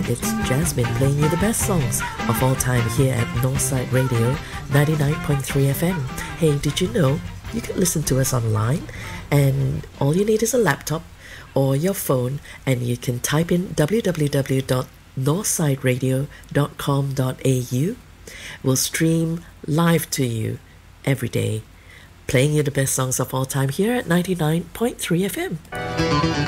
it's Jasmine playing you the best songs of all time here at Northside Radio 99.3 FM. Hey, did you know you can listen to us online? And all you need is a laptop or your phone, and you can type in www.northsideradio.com.au. We'll stream live to you every day, playing you the best songs of all time here at 99.3 FM.